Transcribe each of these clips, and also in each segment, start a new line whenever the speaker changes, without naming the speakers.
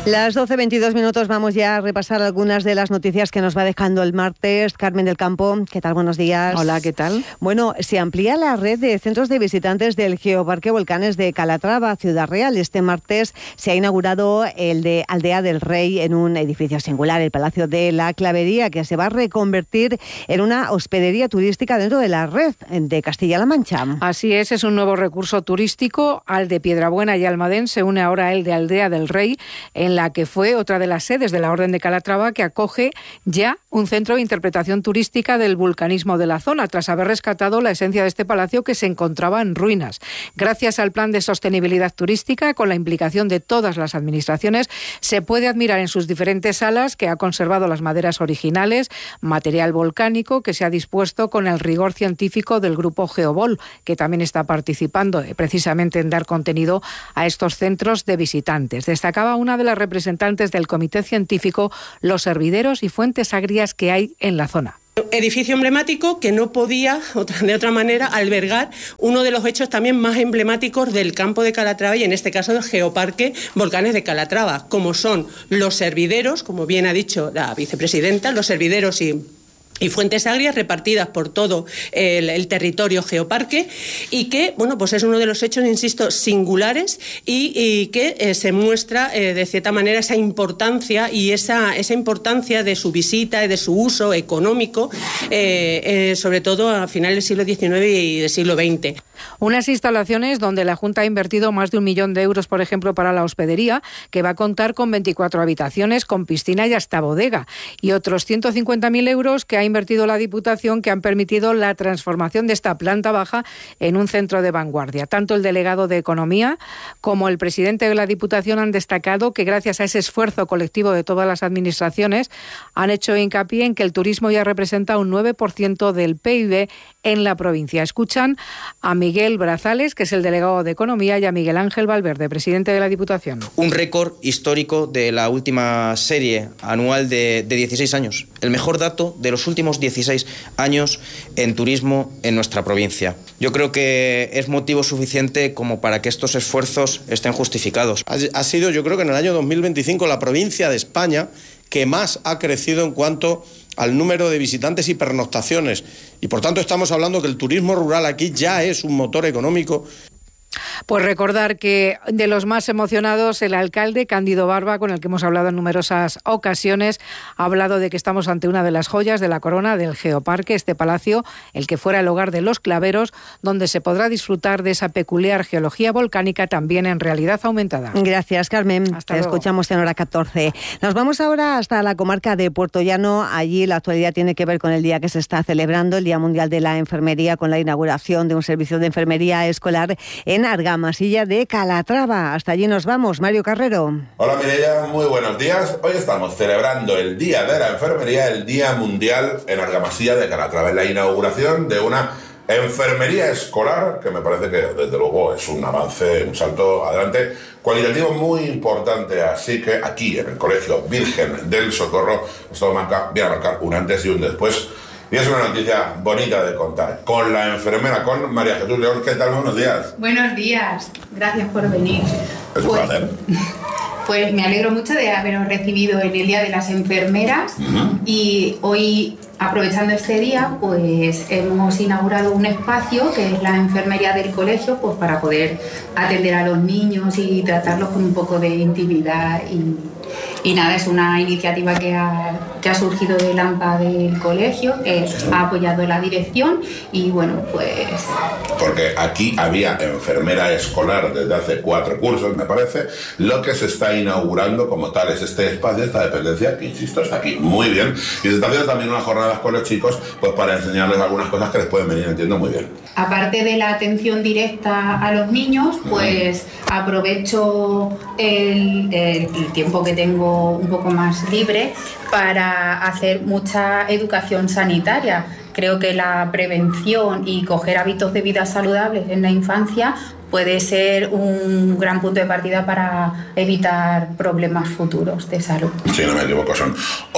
Las 12:22 vamos ya a repasar algunas de las noticias que nos va dejando el martes. Carmen del Campo, ¿qué tal? Buenos días.
Hola, ¿qué tal?
Bueno, se amplía la red de centros de visitantes del Geoparque Volcanes de Calatrava, Ciudad Real. Este martes se ha inaugurado el de Aldea del Rey en un edificio singular, el Palacio de la Clavería, que se va a reconvertir en una hospedería turística dentro de la red de Castilla-La Mancha.
Así es un nuevo recurso turístico. Al de Piedrabuena y Almadén se une ahora el de Aldea del Rey, en la que fue otra de las sedes de la Orden de Calatrava, que acoge ya un centro de interpretación turística del vulcanismo de la zona, tras haber rescatado la esencia de este palacio que se encontraba en ruinas. Gracias al plan de sostenibilidad turística, con la implicación de todas las administraciones, se puede admirar en sus diferentes salas que ha conservado las maderas originales, material volcánico que se ha dispuesto con el rigor científico del grupo Geovol, que también está participando precisamente en dar contenido a estos centros de visitantes. Destacaba una de las representantes del comité científico los hervideros y fuentes agrias que hay en la zona.
Edificio emblemático que no podía, de otra manera, albergar uno de los hechos también más emblemáticos del campo de Calatrava y en este caso del Geoparque Volcanes de Calatrava, como son los hervideros, como bien ha dicho la vicepresidenta, los hervideros y fuentes agrias repartidas por todo el territorio geoparque y que, bueno, pues es uno de los hechos, insisto, singulares y que se muestra de cierta manera esa importancia y esa importancia de su visita y de su uso económico, sobre todo a finales del siglo XIX y del siglo XX.
Unas instalaciones donde la Junta ha invertido más de 1 millón de euros, por ejemplo, para la hospedería, que va a contar con 24 habitaciones, con piscina y hasta bodega, y otros 150.000 euros que ha invertido la Diputación, que han permitido la transformación de esta planta baja en un centro de vanguardia. Tanto el delegado de Economía como el presidente de la Diputación han destacado que gracias a ese esfuerzo colectivo de todas las administraciones han hecho hincapié en que el turismo ya representa un 9% del PIB en la provincia. Escuchan a Miguel Brazales, que es el delegado de Economía, y a Miguel Ángel Valverde, presidente de la Diputación.
Un récord histórico de la última serie anual de 16 años. El mejor dato de los últimos 16 años en turismo en nuestra provincia. Yo creo que es motivo suficiente como para que estos esfuerzos estén justificados.
Ha sido, yo creo que en el año 2025, la provincia de España que más ha crecido en cuanto al número de visitantes y pernoctaciones. Y por tanto estamos hablando que el turismo rural aquí ya es un motor económico.
Pues recordar que de los más emocionados, el alcalde Cándido Barba, con el que hemos hablado en numerosas ocasiones, ha hablado de que estamos ante una de las joyas de la corona del Geoparque, este palacio, el que fuera el hogar de los claveros, donde se podrá disfrutar de esa peculiar geología volcánica también en realidad aumentada.
Gracias, Carmen.
Hasta
Te
luego.
Escuchamos en hora 14. Nos vamos ahora hasta la comarca de Puerto Llano. Allí la actualidad tiene que ver con el día que se está celebrando, el Día Mundial de la Enfermería, con la inauguración de un servicio de enfermería escolar en Argamasilla de Calatrava. Hasta allí nos vamos. Mario Carrero.
Hola Mireia, muy buenos días. Hoy estamos celebrando el Día de la Enfermería, el Día Mundial en Argamasilla de Calatrava, en la inauguración de una enfermería escolar, que me parece que desde luego es un avance, un salto adelante cualitativo muy importante. Así que aquí en el Colegio Virgen del Socorro esto viene a marcar un antes y un después. Y es una noticia bonita de contar. Con la enfermera, con María Jesús León. ¿Qué tal? Buenos días.
Buenos días. Gracias por venir.
Es un placer.
Pues me alegro mucho de haberos recibido en el Día de las Enfermeras. Y hoy, aprovechando este día, pues hemos inaugurado un espacio que es la enfermería del colegio, pues para poder atender a los niños y tratarlos con un poco de intimidad. Y nada, es una iniciativa que ha surgido del AMPA del colegio, que ha apoyado la dirección y bueno, pues...
Porque aquí había enfermera escolar desde hace 4 cursos, me parece. Lo que se está inaugurando como tal es este espacio, esta dependencia, que insisto, está aquí muy bien. Y se está haciendo también unas jornadas con los chicos, pues para enseñarles algunas cosas que les pueden venir, entiendo muy bien.
Aparte de la atención directa a los niños, pues aprovecho el tiempo que tengo un poco más libre para hacer mucha educación sanitaria. Creo que la prevención y coger hábitos de vida saludables en la infancia puede ser un gran punto de partida para evitar problemas futuros de salud.
Si no me equivoco, son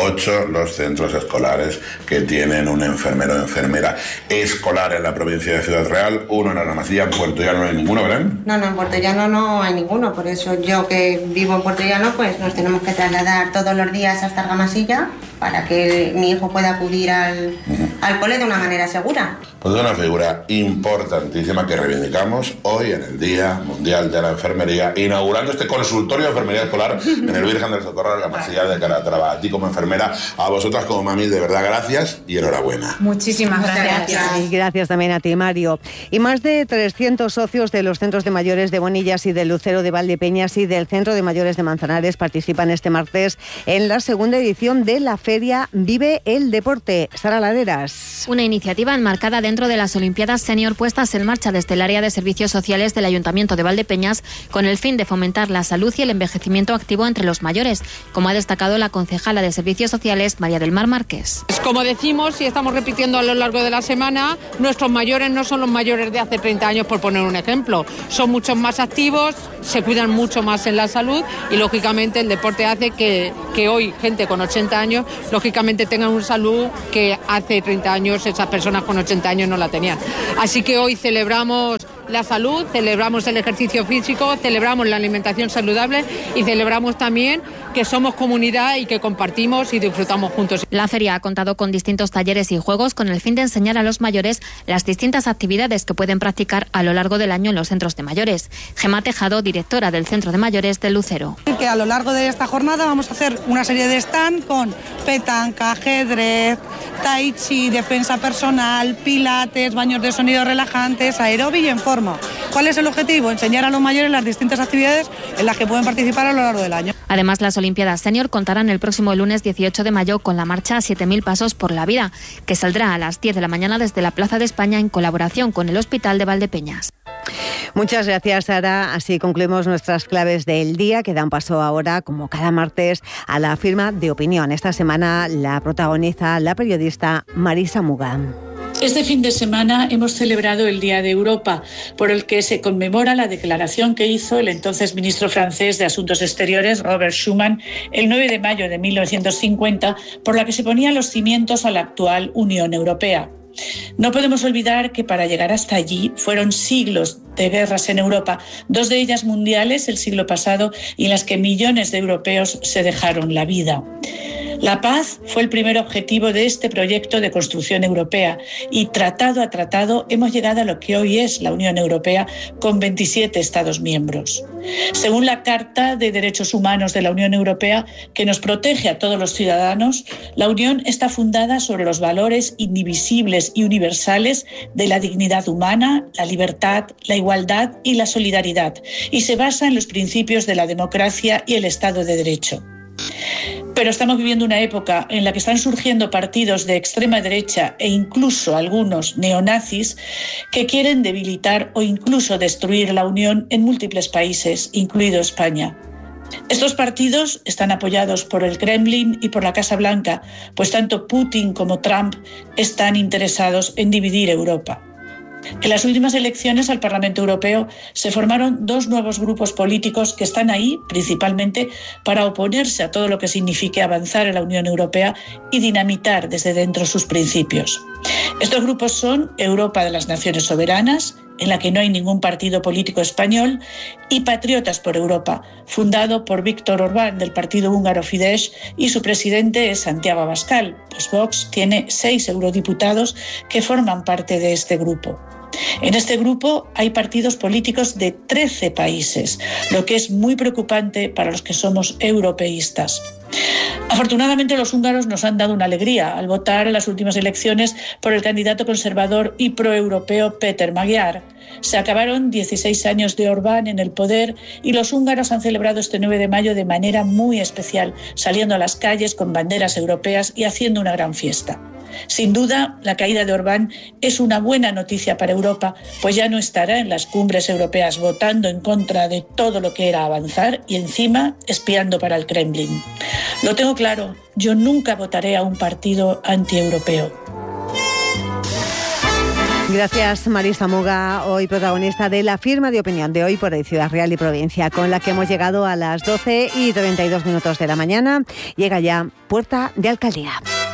8 los centros escolares que tienen un enfermero o enfermera escolar en la provincia de Ciudad Real, 1 en Argamasilla. En Puerto Llano no hay ninguno, ¿verdad?
No, en Puerto Llano no hay ninguno, por eso yo que vivo en Puerto Llano, pues nos tenemos que trasladar todos los días hasta Argamasilla para que mi hijo pueda acudir al cole de una manera segura.
Pues es una figura importantísima que reivindicamos hoy en el Día Mundial de la Enfermería, inaugurando este consultorio de enfermería escolar en el Virgen del Socorro de la Masilla de Calatrava. A ti como enfermera, a vosotras como mamis, de verdad gracias y enhorabuena.
Muchísimas gracias.
Y gracias también a ti, Mario. Y más de 300 socios de los centros de mayores de Bonillas y del Lucero de Valdepeñas y del Centro de Mayores de Manzanares participan este martes en la segunda edición de la feria Vive el Deporte. Sara Laderas.
Una iniciativa enmarcada dentro de las Olimpiadas Senior puestas en marcha desde el área de servicios sociales del Ayuntamiento de Valdepeñas con el fin de fomentar la salud y el envejecimiento activo entre los mayores, como ha destacado la concejala de Servicios Sociales, María del Mar Márquez.
Como decimos y estamos repitiendo a lo largo de la semana, nuestros mayores no son los mayores de hace 30 años, por poner un ejemplo. Son muchos más activos, se cuidan mucho más en la salud y, lógicamente, el deporte hace que hoy gente con 80 años, lógicamente, tengan una salud que hace 30 años esas personas con 80 años no la tenían. Así que hoy celebramos la salud, celebramos el ejercicio físico, celebramos la alimentación saludable y celebramos también que somos comunidad y que compartimos y disfrutamos juntos.
La feria ha contado con distintos talleres y juegos con el fin de enseñar a los mayores las distintas actividades que pueden practicar a lo largo del año en los centros de mayores. Gemma Tejado, directora del Centro de Mayores del Lucero.
Que a lo largo de esta jornada vamos a hacer una serie de stand con petanca, ajedrez, tai chi, defensa personal, pilates, baños de sonido relajantes, aeróbic y en forma. ¿Cuál es el objetivo? Enseñar a los mayores las distintas actividades en las que pueden participar a lo largo del año.
Además, las Olimpiadas Senior contarán el próximo lunes 18 de mayo con la marcha 7.000 Pasos por la Vida, que saldrá a las 10 de la mañana desde la Plaza de España en colaboración con el Hospital de Valdepeñas.
Muchas gracias, Sara. Así concluimos nuestras claves del día, que dan paso ahora, como cada martes, a la firma de opinión. Esta semana la protagoniza la periodista Marisa Muga.
Este fin de semana hemos celebrado el Día de Europa, por el que se conmemora la declaración que hizo el entonces ministro francés de Asuntos Exteriores, Robert Schuman, el 9 de mayo de 1950, por la que se ponían los cimientos a la actual Unión Europea. No podemos olvidar que para llegar hasta allí fueron siglos de guerras en Europa, 2 de ellas mundiales el siglo pasado y en las que millones de europeos se dejaron la vida. La paz fue el primer objetivo de este proyecto de construcción europea y tratado a tratado hemos llegado a lo que hoy es la Unión Europea con 27 Estados miembros. Según la Carta de Derechos Humanos de la Unión Europea, que nos protege a todos los ciudadanos, la Unión está fundada sobre los valores indivisibles y universales de la dignidad humana, la libertad, la igualdad y la solidaridad, y se basa en los principios de la democracia y el Estado de Derecho. Pero estamos viviendo una época en la que están surgiendo partidos de extrema derecha e incluso algunos neonazis que quieren debilitar o incluso destruir la Unión en múltiples países, incluido España. Estos partidos están apoyados por el Kremlin y por la Casa Blanca, pues tanto Putin como Trump están interesados en dividir Europa. En las últimas elecciones al Parlamento Europeo se formaron 2 nuevos grupos políticos que están ahí principalmente para oponerse a todo lo que signifique avanzar en la Unión Europea y dinamitar desde dentro sus principios. Estos grupos son Europa de las Naciones Soberanas, en la que no hay ningún partido político español, y Patriotas por Europa, fundado por Viktor Orbán del partido húngaro Fidesz y su presidente es Santiago Abascal, pues Vox tiene 6 eurodiputados que forman parte de este grupo. En este grupo hay partidos políticos de 13 países, lo que es muy preocupante para los que somos europeístas. Afortunadamente los húngaros nos han dado una alegría al votar en las últimas elecciones por el candidato conservador y proeuropeo Péter Magyar. Se acabaron 16 años de Orbán en el poder y los húngaros han celebrado este 9 de mayo de manera muy especial, saliendo a las calles con banderas europeas y haciendo una gran fiesta. Sin duda, la caída de Orbán es una buena noticia para Europa, pues ya no estará en las cumbres europeas votando en contra de todo lo que era avanzar y encima espiando para el Kremlin. Lo tengo claro, yo nunca votaré a un partido antieuropeo.
Gracias, Marisa Muga, hoy protagonista de la firma de opinión de Hoy por Hoy Ciudad Real y Provincia, con la que hemos llegado a las 12:32 de la mañana. Llega ya Puerta de Alcaldía.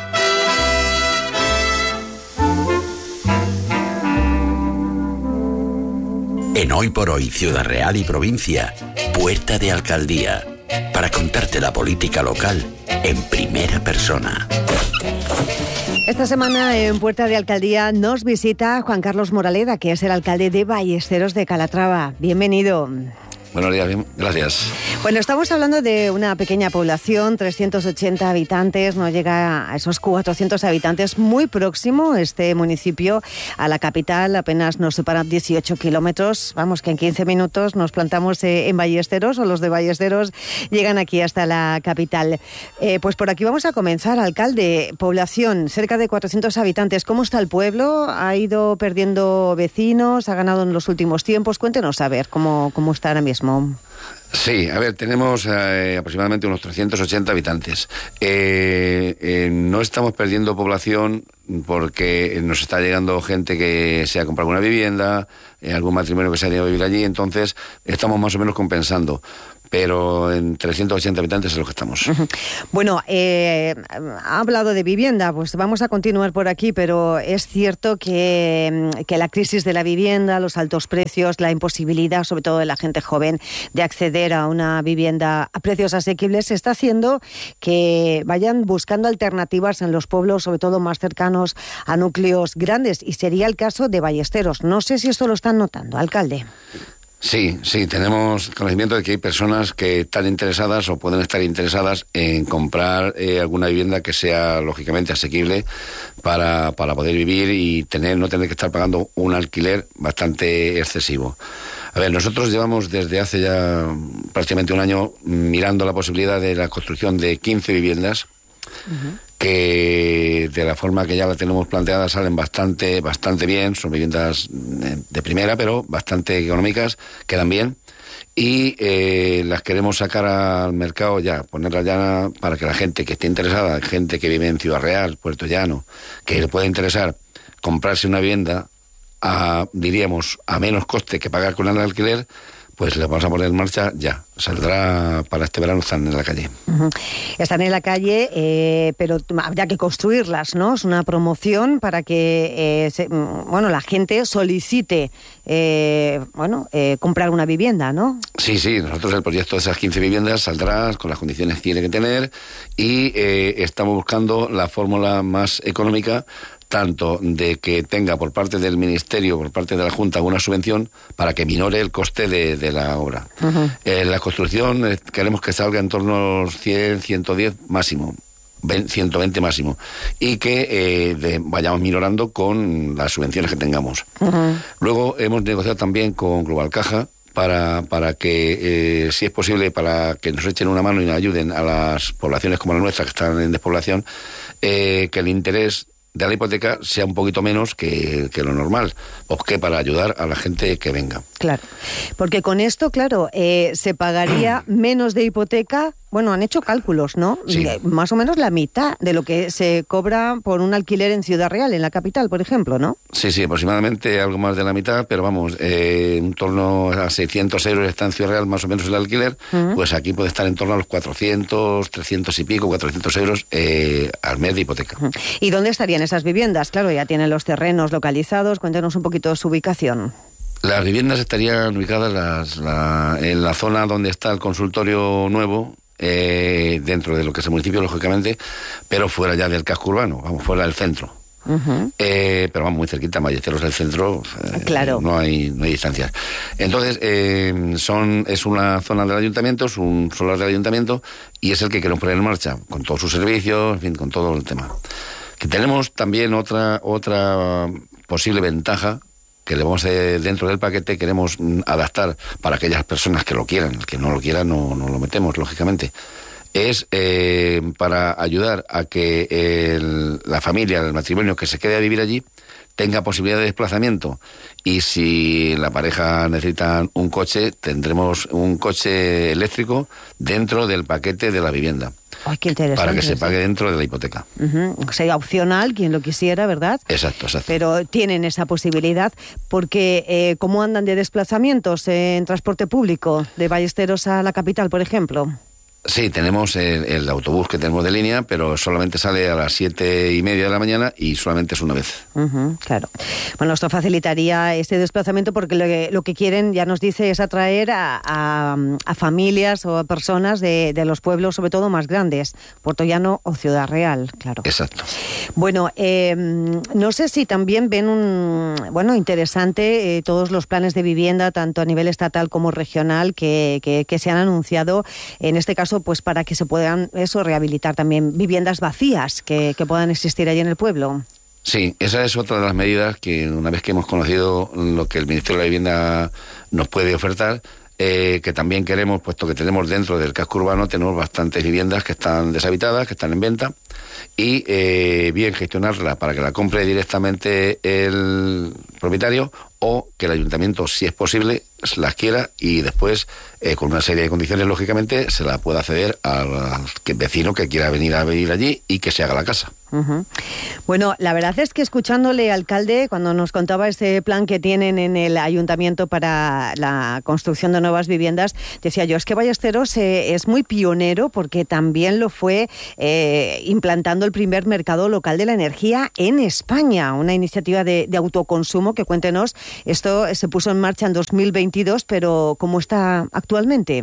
En Hoy por Hoy Ciudad Real y Provincia, Puerta de Alcaldía, para contarte la política local en primera persona.
Esta semana en Puerta de Alcaldía nos visita Juan Carlos Moraleda, que es el alcalde de Ballesteros de Calatrava. Bienvenido.
Buenos días, bien, gracias.
Bueno, estamos hablando de una pequeña población, 380 habitantes, no llega a esos 400 habitantes, muy próximo este municipio a la capital, apenas nos separan 18 kilómetros, vamos que en 15 minutos nos plantamos en Ballesteros, o los de Ballesteros llegan aquí hasta la capital. Pues por aquí vamos a comenzar, alcalde, población, cerca de 400 habitantes, ¿cómo está el pueblo? ¿Ha ido perdiendo vecinos? ¿Ha ganado en los últimos tiempos? Cuéntenos a ver cómo está ahora mismo.
Sí, a ver, tenemos aproximadamente unos 380 habitantes. No estamos perdiendo población porque nos está llegando gente que se ha comprado una vivienda, algún matrimonio que se ha ido a vivir allí, entonces estamos más o menos compensando. Pero en 380 habitantes es lo que estamos.
Bueno, ha hablado de vivienda, pues vamos a continuar por aquí, pero es cierto que la crisis de la vivienda, los altos precios, la imposibilidad, sobre todo de la gente joven, de acceder a una vivienda a precios asequibles, está haciendo que vayan buscando alternativas en los pueblos, sobre todo más cercanos a núcleos grandes, y sería el caso de Ballesteros. No sé si esto lo están notando, alcalde.
Sí, tenemos conocimiento de que hay personas que están interesadas o pueden estar interesadas en comprar alguna vivienda que sea lógicamente asequible para poder vivir y no tener que estar pagando un alquiler bastante excesivo. A ver, nosotros llevamos desde hace ya prácticamente un año mirando la posibilidad de la construcción de 15 viviendas. Que de la forma que ya la tenemos planteada salen bastante bien, son viviendas de primera, pero bastante económicas, quedan bien, y las queremos sacar al mercado ya, ponerlas ya para que la gente que esté interesada, gente que vive en Ciudad Real, Puerto Llano, que le pueda interesar comprarse una vivienda diríamos, a menos coste que pagar con el alquiler, pues le vamos a poner en marcha ya. Saldrá para este verano, están en la calle.
Están en la calle, pero habría que construirlas, ¿no? Es una promoción para que la gente solicite comprar una vivienda, ¿no?
Sí, nosotros el proyecto de esas 15 viviendas saldrá con las condiciones que tiene que tener y estamos buscando la fórmula más económica, tanto de que tenga por parte del Ministerio, por parte de la Junta, una subvención para que minore el coste de la obra. La construcción queremos que salga en torno a los 100, 110 máximo, 120 máximo, y que vayamos minorando con las subvenciones que tengamos. Luego hemos negociado también con Global Caja para que, si es posible, para que nos echen una mano y nos ayuden a las poblaciones como la nuestra, que están en despoblación, que el interés de la hipoteca sea un poquito menos que lo normal, o que para ayudar a la gente que venga.
Claro, porque con esto, se pagaría menos de hipoteca. Bueno, han hecho cálculos, ¿no?
Sí.
Más o menos la mitad de lo que se cobra por un alquiler en Ciudad Real, en la capital, por ejemplo, ¿no? Sí,
aproximadamente algo más de la mitad, pero vamos, en torno a 600 euros está en Ciudad Real más o menos el alquiler, pues aquí puede estar en torno a los 400, 300 y pico, 400 euros al mes de hipoteca.
¿Y dónde estarían esas viviendas? Claro, ya tienen los terrenos localizados, cuéntanos un poquito de su ubicación.
Las viviendas estarían ubicadas en la zona donde está el consultorio nuevo, dentro de lo que es el municipio, lógicamente, pero fuera ya del casco urbano, vamos, fuera del centro. Pero vamos, muy cerquita, Ballesteros del centro,
claro.
no hay distancias. Entonces, es una zona del ayuntamiento, es un solar del ayuntamiento, y es el que queremos poner en marcha, con todos sus servicios, en fin, con todo el tema. Que tenemos también otra posible ventaja, que le vamos a, dentro del paquete, queremos adaptar para aquellas personas que lo quieran. El que no lo quiera no lo metemos, lógicamente. Es para ayudar a que la familia, el matrimonio que se quede a vivir allí, tenga posibilidad de desplazamiento. Y si la pareja necesita un coche, tendremos un coche eléctrico dentro del paquete de la vivienda.
Ay, qué interesante.
Para que se pague dentro de la hipoteca.
Sería opcional, quien lo quisiera, ¿verdad?
Exacto.
Pero tienen esa posibilidad, porque ¿cómo andan de desplazamientos en transporte público de Ballesteros a la capital, por ejemplo?
Sí, tenemos el autobús que tenemos de línea, pero solamente sale a las 7:30 de la mañana y solamente es una vez.
Claro. Bueno, esto facilitaría este desplazamiento porque lo que quieren, ya nos dice, es atraer a familias o a personas de los pueblos, sobre todo más grandes, Puerto Llano o Ciudad Real, claro.
Exacto.
Bueno, no sé si también ven interesante todos los planes de vivienda, tanto a nivel estatal como regional, que se han anunciado, en este caso, pues para que se puedan rehabilitar también viviendas vacías que puedan existir allí en el pueblo.
Sí, esa es otra de las medidas que, una vez que hemos conocido lo que el Ministerio de la Vivienda nos puede ofertar, que también queremos, puesto que tenemos dentro del casco urbano, tenemos bastantes viviendas que están deshabitadas, que están en venta, y bien gestionarla para que la compre directamente el propietario, o que el ayuntamiento, si es posible, las quiera y después, con una serie de condiciones, lógicamente, se la pueda ceder al vecino que quiera venir a vivir allí y que se haga la casa.
Bueno, la verdad es que escuchándole, alcalde, cuando nos contaba ese plan que tienen en el ayuntamiento para la construcción de nuevas viviendas, decía yo, es que Ballesteros es muy pionero porque también lo fue implantando el primer mercado local de la energía en España, una iniciativa de autoconsumo que, cuéntenos, esto se puso en marcha en 2022, pero ¿cómo está actualmente?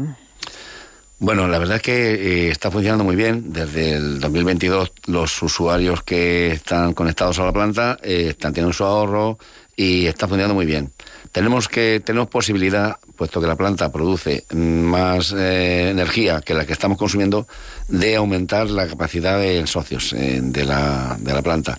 Bueno, la verdad es que está funcionando muy bien. Desde el 2022 los usuarios que están conectados a la planta están teniendo su ahorro y está funcionando muy bien. Tenemos posibilidad, puesto que la planta produce más energía que la que estamos consumiendo, de aumentar la capacidad de socios de la planta.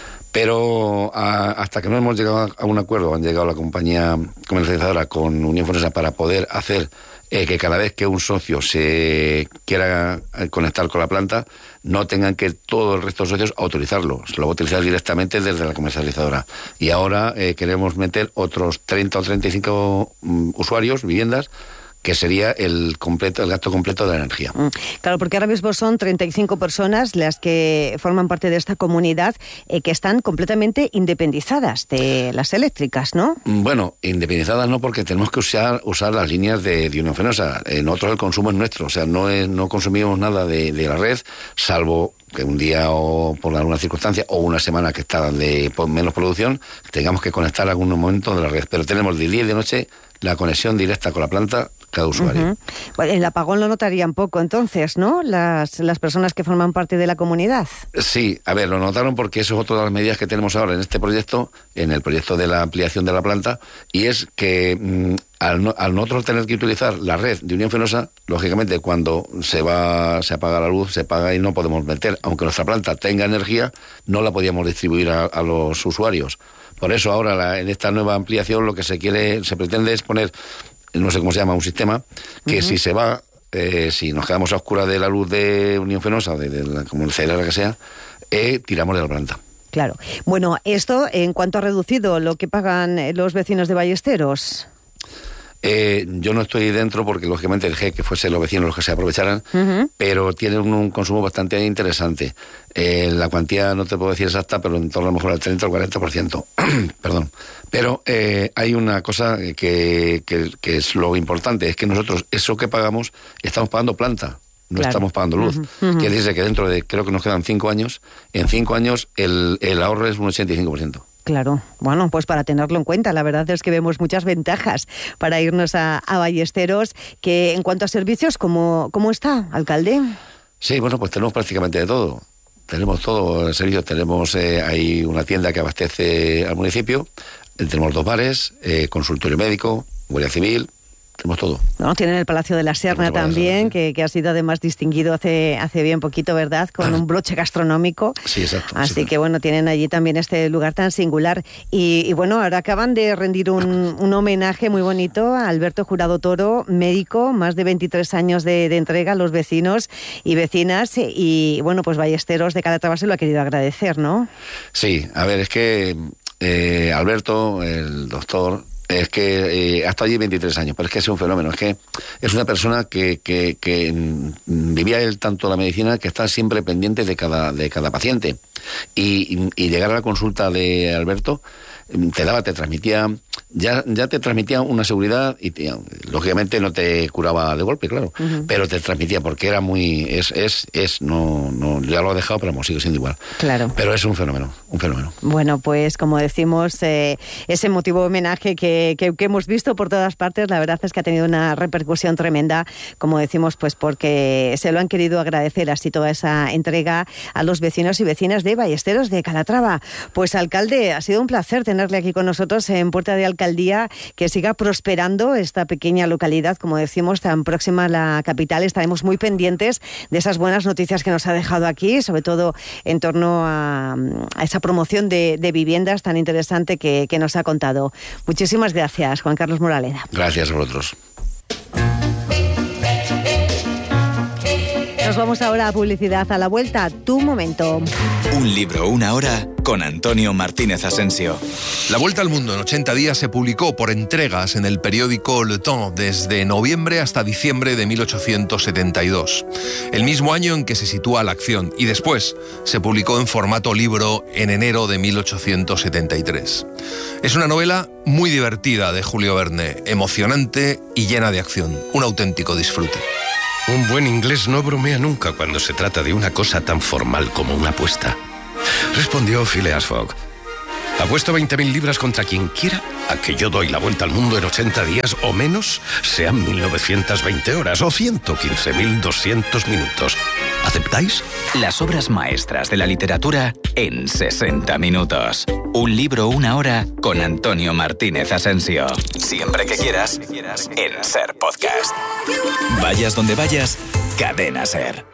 Pero hasta que no hemos llegado a un acuerdo, han llegado la compañía comercializadora con Unión Fenosa para poder hacer que cada vez que un socio se quiera conectar con la planta, no tengan que todo el resto de socios autorizarlo. Se lo va a utilizar directamente desde la comercializadora. Y ahora queremos meter otros 30 o 35 usuarios, viviendas, que sería el gasto completo de la energía.
Claro, porque ahora mismo son 35 personas las que forman parte de esta comunidad que están completamente independizadas de las eléctricas, ¿no?
Bueno, independizadas no, porque tenemos que usar las líneas de Unión Fenosa. Nosotros el consumo es nuestro, o sea, no consumimos nada de la red, salvo que un día o por alguna circunstancia o una semana que está de menos producción, tengamos que conectar algún momento de la red. Pero tenemos de día y de noche la conexión directa con la planta cada usuario.
Bueno, el apagón lo notarían poco entonces, ¿no? Las personas que forman parte de la comunidad.
Sí, a ver, lo notaron porque eso es otra de las medidas que tenemos ahora en este proyecto, en el proyecto de la ampliación de la planta, y es que al nosotros tener que utilizar la red de Unión Fenosa, lógicamente cuando se apaga la luz, se apaga y no podemos meter, aunque nuestra planta tenga energía, no la podíamos distribuir a los usuarios. Por eso ahora en esta nueva ampliación lo que se pretende es poner, no sé cómo se llama, un sistema que si se va, si nos quedamos a oscuras de la luz de Unión Fenosa, de la comercializadora que sea, tiramos de la planta.
Claro. Bueno, esto en cuanto ha reducido lo que pagan los vecinos de Ballesteros.
Yo no estoy dentro porque lógicamente dejé que fuesen los vecinos los que se aprovecharan, pero tienen un consumo bastante interesante. La cuantía no te puedo decir exacta, pero en torno a lo mejor al 30 o 40%. Perdón. Pero hay una cosa que es lo importante, es que nosotros eso que pagamos estamos pagando planta. No estamos pagando luz. Que dice que dentro de, creo que nos quedan 5 años, en 5 años el ahorro es un 85%.
Claro, bueno, pues para tenerlo en cuenta, la verdad es que vemos muchas ventajas para irnos a Ballesteros, que en cuanto a servicios, ¿cómo está, alcalde?
Sí, bueno, pues tenemos prácticamente de todo. Tenemos todo en servicio, hay una tienda que abastece al municipio, tenemos 2 bares, consultorio médico, guardia civil, tenemos todo.
No, tienen el Palacio de la Serna también, que ha sido además distinguido hace bien poquito, ¿verdad? Con un broche gastronómico.
Sí, exacto.
Así que bueno, tienen allí también este lugar tan singular. Y bueno, ahora acaban de rendir un homenaje muy bonito a Alberto Jurado Toro, médico, más de 23 años de entrega a los vecinos y vecinas. Y bueno, pues Ballesteros de Calatrava se lo ha querido agradecer, ¿no?
Sí, a ver, es que Alberto, el doctor, Es que ha estado allí 23 años, pero es que es un fenómeno. Es que es una persona que vivía él tanto la medicina que está siempre pendiente de cada paciente. Y llegar a la consulta de Alberto te transmitía, ya te transmitía una seguridad y lógicamente no te curaba de golpe, claro, pero te transmitía porque era muy, no ya lo ha dejado, pero sigue siendo igual.
Claro.
Pero es un fenómeno.
Bueno, pues como decimos, ese emotivo homenaje que hemos visto por todas partes, la verdad es que ha tenido una repercusión tremenda, como decimos, pues porque se lo han querido agradecer así toda esa entrega a los vecinos y vecinas de Ballesteros de Calatrava. Pues alcalde, ha sido un placer tenerle aquí con nosotros en Puerta de Alcaldía, que siga prosperando esta pequeña localidad, como decimos, tan próxima a la capital. Estaremos muy pendientes de esas buenas noticias que nos ha dejado aquí, sobre todo en torno a esa promoción de viviendas tan interesante que nos ha contado. Muchísimas gracias, Juan Carlos Moraleda.
Gracias a vosotros.
Nos vamos ahora a publicidad. A la vuelta, Tu Momento.
Un libro, una hora, con Antonio Martínez Asensio.
La Vuelta al Mundo en 80 días se publicó por entregas en el periódico Le Temps desde noviembre hasta diciembre de 1872, el mismo año en que se sitúa la acción, y después se publicó en formato libro en enero de 1873. Es una novela muy divertida de Julio Verne, emocionante y llena de acción, un auténtico disfrute.
Un buen inglés no bromea nunca cuando se trata de una cosa tan formal como una apuesta, respondió Phileas Fogg. Apuesto 20.000 libras contra quien quiera a que yo doy la vuelta al mundo en 80 días o menos, sean 1920 horas o 115.200 minutos. ¿Aceptáis?
Las obras maestras de la literatura en 60 minutos. Un libro, una hora, con Antonio Martínez Asensio. Siempre que quieras, en SER Podcast. Vayas donde vayas, Cadena SER.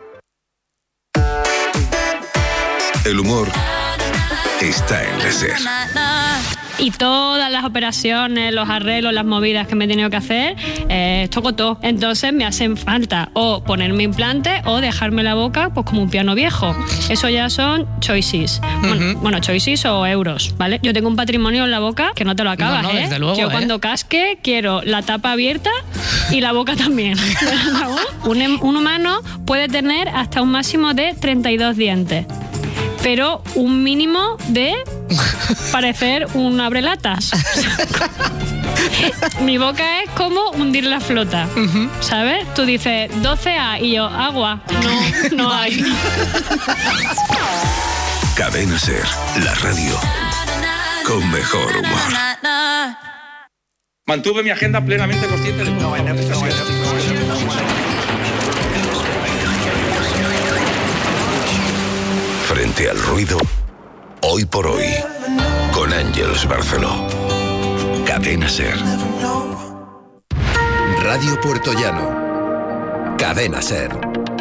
El humor está en la SER.
Y todas las operaciones, los arreglos, las movidas que me he tenido que hacer, toco todo. Entonces me hacen falta o ponerme implante o dejarme la boca pues como un piano viejo. Eso ya son choices. Bueno, choices o euros, ¿vale? Yo tengo un patrimonio en la boca que no te lo acabas,
no, desde luego,
Yo cuando casque quiero la tapa abierta y la boca también. Un humano puede tener hasta un máximo de 32 dientes. Pero un mínimo de parecer un abrelatas. Mi boca es como hundir la flota, ¿sabes? Tú dices 12A y yo, agua. No hay.
Cadena SER, la radio con mejor humor.
Mantuve mi agenda plenamente consciente de todo.
Frente al ruido, hoy por hoy, con Ángeles Barceló. Cadena SER.
Radio Puertollano. Cadena SER.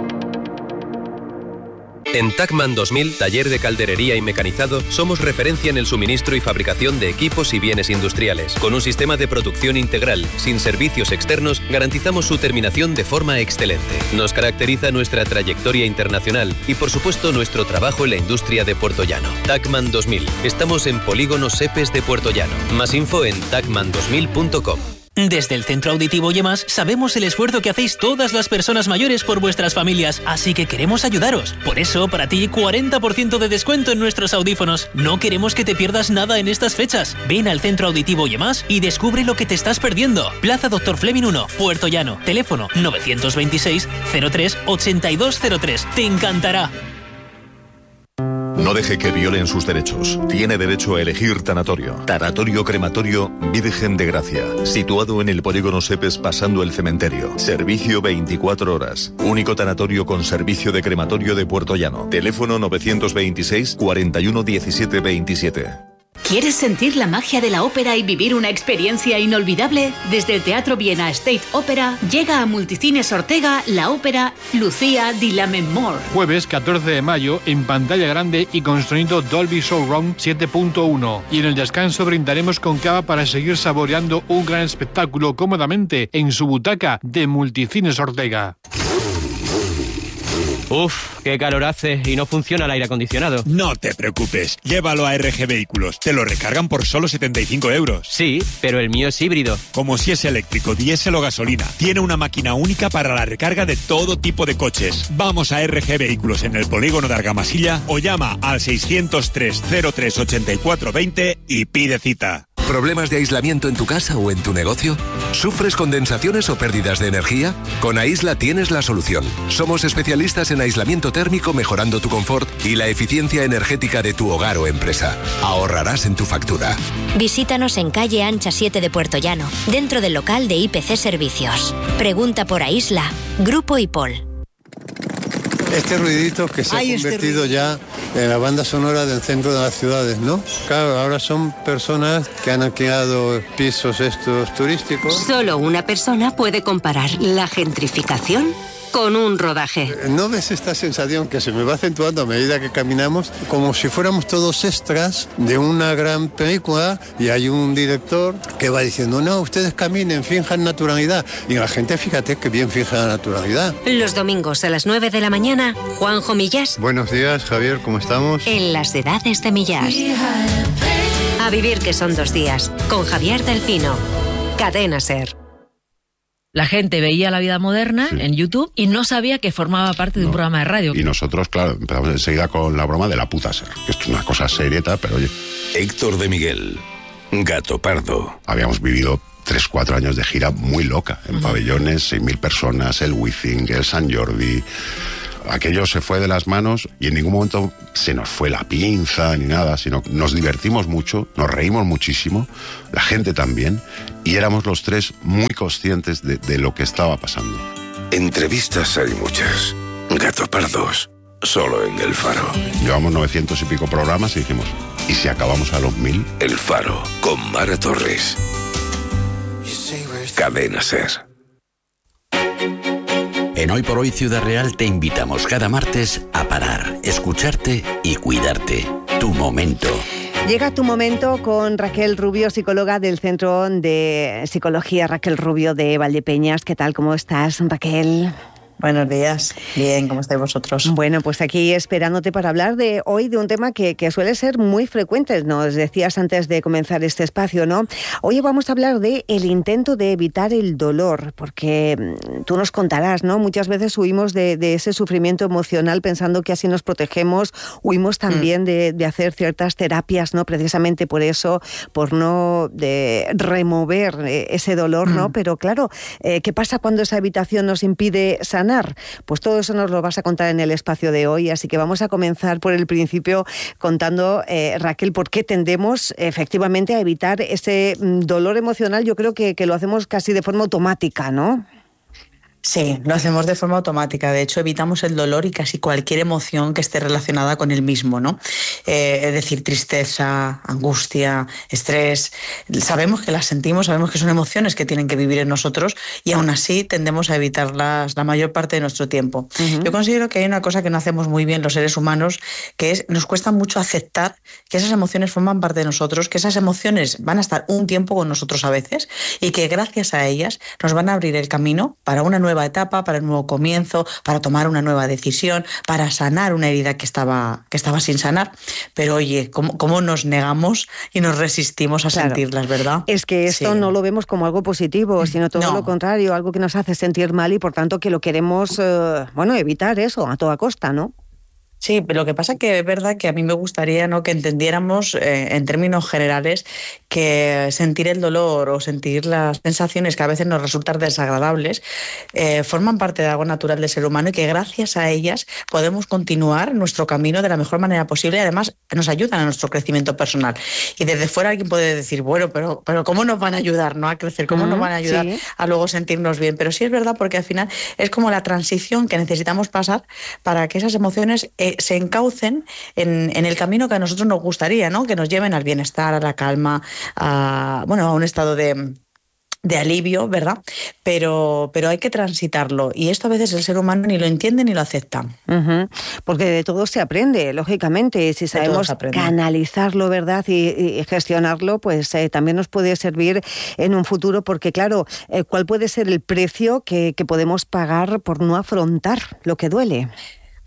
En Tacman 2000, taller de calderería y mecanizado, somos referencia en el suministro y fabricación de equipos y bienes industriales. Con un sistema de producción integral, sin servicios externos, garantizamos su terminación de forma excelente. Nos caracteriza nuestra trayectoria internacional y, por supuesto, nuestro trabajo en la industria de Puertollano. Tacman 2000. Estamos en Polígono Sepes de Puertollano. Más info en tacman2000.com.
Desde el Centro Auditivo YEMAS sabemos el esfuerzo que hacéis todas las personas mayores por vuestras familias, así que queremos ayudaros. Por eso, para ti, 40% de descuento en nuestros audífonos. No queremos que te pierdas nada en estas fechas. Ven al Centro Auditivo YEMAS y descubre lo que te estás perdiendo. Plaza Dr. Fleming 1, Puertollano. Teléfono 926 03 8203. Te encantará.
No deje que violen sus derechos. Tiene derecho a elegir tanatorio. Tanatorio Crematorio Virgen de Gracia. Situado en el Polígono Sepes pasando el cementerio. Servicio 24 horas. Único tanatorio con servicio de crematorio de Puertollano. Teléfono 926 41 17 27.
¿Quieres sentir la magia de la ópera y vivir una experiencia inolvidable? Desde el Teatro Viena State Opera llega a Multicines Ortega la ópera Lucía di Lammermoor.
Jueves 14 de mayo en pantalla grande y con sonido Dolby Surround 7.1. Y en el descanso brindaremos con cava para seguir saboreando un gran espectáculo cómodamente en su butaca de Multicines Ortega.
Uf, qué calor hace y no funciona el aire acondicionado.
No te preocupes, llévalo a RG Vehículos. Te lo recargan por solo 75 euros.
Sí, pero el mío es híbrido.
Como si es eléctrico, diésel o gasolina. Tiene una máquina única para la recarga de todo tipo de coches. Vamos a RG Vehículos en el polígono de Argamasilla o llama al 603 03 84 20 y pide cita.
¿Problemas de aislamiento en tu casa o en tu negocio? ¿Sufres condensaciones o pérdidas de energía? Con Aisla tienes la solución. Somos especialistas en aislamiento térmico mejorando tu confort y la eficiencia energética de tu hogar o empresa. Ahorrarás en tu factura.
Visítanos en calle Ancha 7 de Puerto Llano, dentro del local de IPC Servicios. Pregunta por Aisla, Grupo IPOL.
Este ruidito que se ha convertido ya en la banda sonora del centro de las ciudades, ¿no? Claro, ahora son personas que han alquilado pisos estos turísticos.
Solo una persona puede comparar la gentrificación con un rodaje.
¿No ves esta sensación que se me va acentuando a medida que caminamos? Como si fuéramos todos extras de una gran película y hay un director que va diciendo, no, ustedes caminen, finjan naturalidad. Y la gente, fíjate que bien fija la naturalidad.
Los domingos a las 9 de la mañana, Juanjo Millás.
Buenos días, Javier, ¿cómo estamos?
En las edades de Millás. A vivir que son 2 días, con Javier del Pino. Cadena SER.
La gente veía La Vida Moderna en YouTube y no sabía que formaba parte de un programa de radio.
Y nosotros, claro, empezamos enseguida con la broma de la puta SER, que esto es una cosa serieta, pero oye...
Héctor de Miguel, Gato Pardo.
Habíamos vivido 3-4 años de gira muy loca, en pabellones, 6.000 personas, el Wizzing, el Sant Jordi... Aquello se fue de las manos y en ningún momento se nos fue la pinza ni nada, sino que nos divertimos mucho, nos reímos muchísimo, la gente también, y éramos los tres muy conscientes de lo que estaba pasando.
Entrevistas hay muchas. Gato Pardos, solo en El Faro.
Llevamos 900 y pico programas y dijimos, ¿y si acabamos a los 1000?
El Faro, con Mara Torres. Cadena SER.
En Hoy por Hoy Ciudad Real te invitamos cada martes a parar, escucharte y cuidarte. Tu momento.
Llega tu momento con Raquel Rubio, psicóloga del Centro de Psicología Raquel Rubio de Valdepeñas. ¿Qué tal? ¿Cómo estás, Raquel?
Buenos días. Bien, ¿cómo estáis vosotros?
Bueno, pues aquí esperándote para hablar de hoy de un tema que suele ser muy frecuente. Nos decías antes de comenzar este espacio, ¿no? Hoy vamos a hablar de el intento de evitar el dolor, porque tú nos contarás, ¿no? Muchas veces huimos de ese sufrimiento emocional pensando que así nos protegemos. Huimos también de hacer ciertas terapias, ¿no? Precisamente por eso, por no remover ese dolor, ¿no? Pero claro, ¿qué pasa cuando esa evitación nos impide sanar? Pues todo eso nos lo vas a contar en el espacio de hoy, así que vamos a comenzar por el principio contando, Raquel, por qué tendemos efectivamente a evitar ese dolor emocional. Yo creo que lo hacemos casi de forma automática, ¿no?
Sí, lo hacemos de forma automática. De hecho, evitamos el dolor y casi cualquier emoción que esté relacionada con el mismo, ¿no? Es decir, tristeza, angustia, estrés. Sabemos que las sentimos, sabemos que son emociones que tienen que vivir en nosotros y aún así tendemos a evitarlas la mayor parte de nuestro tiempo. Yo considero que hay una cosa que no hacemos muy bien los seres humanos, que es nos cuesta mucho aceptar que esas emociones forman parte de nosotros, que esas emociones van a estar un tiempo con nosotros a veces y que gracias a ellas nos van a abrir el camino para una nueva etapa, para un nuevo comienzo, para tomar una nueva decisión, para sanar una herida que estaba sin sanar. Pero oye, ¿cómo nos negamos y nos resistimos a sentirlas, verdad?
Es que esto no lo vemos como algo positivo, sino todo lo contrario, algo que nos hace sentir mal y por tanto que lo queremos, evitar eso a toda costa, ¿no?
Sí, pero lo que pasa que es verdad que a mí me gustaría, ¿no?, que entendiéramos en términos generales que sentir el dolor o sentir las sensaciones que a veces nos resultan desagradables forman parte de algo natural del ser humano y que gracias a ellas podemos continuar nuestro camino de la mejor manera posible y además nos ayudan a nuestro crecimiento personal. Y desde fuera alguien puede decir, bueno, pero ¿cómo nos van a ayudar, ¿no?, a crecer? ¿Cómo nos van a ayudar a luego sentirnos bien? Pero sí es verdad porque al final es como la transición que necesitamos pasar para que esas emociones se encaucen en el camino que a nosotros nos gustaría, ¿no? Que nos lleven al bienestar, a la calma, a un estado de alivio, ¿verdad? Pero hay que transitarlo y esto a veces el ser humano ni lo entiende ni lo acepta.
Porque de todo se aprende, lógicamente, si sabemos canalizarlo, ¿verdad? Y gestionarlo, pues también nos puede servir en un futuro, porque claro, ¿cuál puede ser el precio que podemos pagar por no afrontar lo que duele?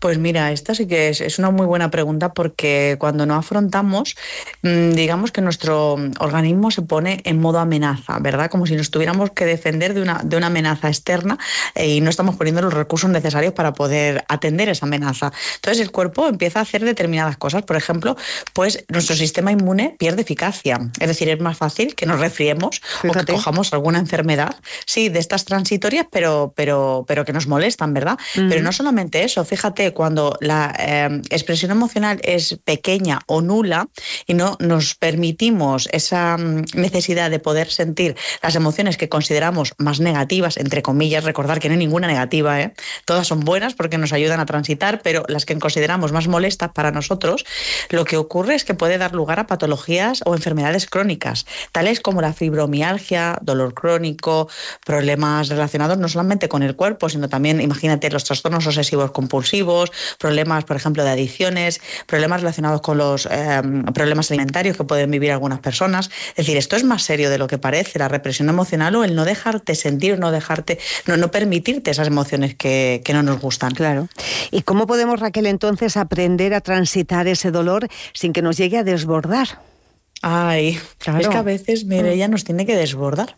Pues mira, esta sí que es una muy buena pregunta, porque cuando no afrontamos, digamos que nuestro organismo se pone en modo amenaza, ¿verdad? Como si nos tuviéramos que defender de una amenaza externa y no estamos poniendo los recursos necesarios para poder atender esa amenaza. Entonces el cuerpo empieza a hacer determinadas cosas. Por ejemplo, pues nuestro sistema inmune pierde eficacia. Es decir, es más fácil que nos resfriemos o que cojamos alguna enfermedad, sí, de estas transitorias, pero que nos molestan, ¿verdad? Pero no solamente eso, fíjate, cuando la expresión emocional es pequeña o nula y no nos permitimos esa necesidad de poder sentir las emociones que consideramos más negativas, entre comillas, recordar que no hay ninguna negativa, ¿eh? Todas son buenas porque nos ayudan a transitar, pero las que consideramos más molestas para nosotros, lo que ocurre es que puede dar lugar a patologías o enfermedades crónicas, tales como la fibromialgia, dolor crónico, problemas relacionados no solamente con el cuerpo, sino también, imagínate, los trastornos obsesivos compulsivos, problemas, por ejemplo, de adicciones, problemas relacionados con los problemas alimentarios que pueden vivir algunas personas. Es decir, esto es más serio de lo que parece, la represión emocional o el no dejarte sentir, no permitirte esas emociones que no nos gustan.
Claro. ¿Y cómo podemos, Raquel, entonces aprender a transitar ese dolor sin que nos llegue a desbordar?
Ay, claro. Es que a veces, Mireia, nos tiene que desbordar.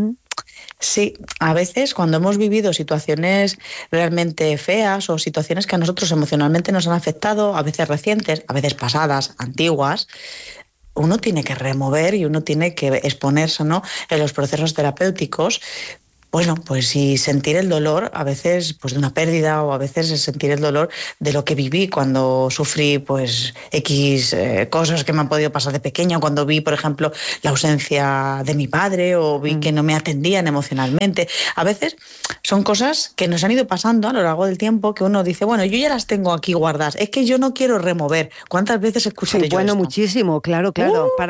Sí, a veces cuando hemos vivido situaciones realmente feas o situaciones que a nosotros emocionalmente nos han afectado, a veces recientes, a veces pasadas, antiguas, uno tiene que remover y uno tiene que exponerse, ¿no?, en los procesos terapéuticos. Bueno, pues sí, sentir el dolor a veces pues de una pérdida, o a veces es sentir el dolor de lo que viví cuando sufrí pues X cosas que me han podido pasar de pequeña, cuando vi, por ejemplo, la ausencia de mi padre, o vi que no me atendían emocionalmente. A veces son cosas que nos han ido pasando a lo largo del tiempo, que uno dice, bueno, yo ya las tengo aquí guardadas, es que yo no quiero remover. ¿Cuántas veces escucharé yo
bueno,
esto?
muchísimo, claro.